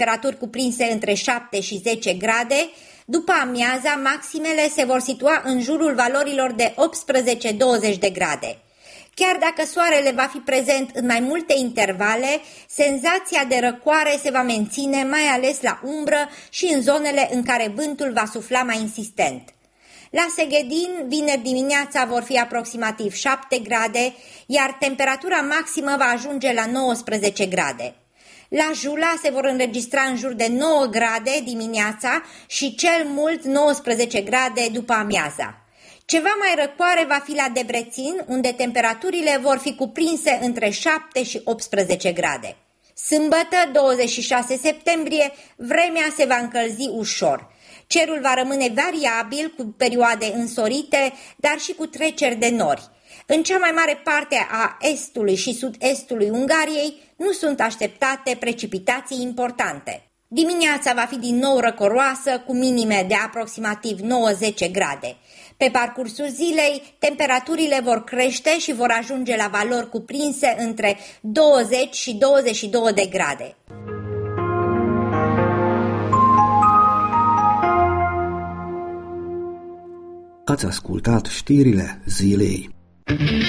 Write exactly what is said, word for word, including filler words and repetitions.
temperaturi cuprinse între șapte și zece grade. După amiaza, maximele se vor situa în jurul valorilor de optsprezece douăzeci de grade. Chiar dacă soarele va fi prezent în mai multe intervale, senzația de răcoare se va menține mai ales la umbră și în zonele în care vântul va sufla mai insistent. La Seghedin, vineri dimineața vor fi aproximativ șapte grade, iar temperatura maximă va ajunge la nouăsprezece grade. La Jula se vor înregistra în jur de nouă grade dimineața și cel mult nouăsprezece grade după amiaza. Ceva mai răcoare va fi la Debrețin, unde temperaturile vor fi cuprinse între șapte și optsprezece grade. Sâmbătă, douăzeci și șase septembrie, vremea se va încălzi ușor. Cerul va rămâne variabil, cu perioade însorite, dar și cu treceri de nori. În cea mai mare parte a estului și sud-estului Ungariei nu sunt așteptate precipitații importante. Dimineața va fi din nou răcoroasă, cu minime de aproximativ nouă zece grade. Pe parcursul zilei, temperaturile vor crește și vor ajunge la valori cuprinse între douăzeci și douăzeci și două de grade. Ați ascultat știrile zilei.